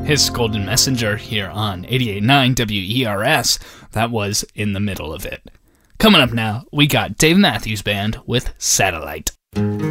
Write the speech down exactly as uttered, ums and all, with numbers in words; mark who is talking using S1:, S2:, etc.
S1: His Golden Messenger here on eighty-eight point nine W E R S. That was In the Middle of It. Coming up now, we got Dave Matthews Band with Satellite.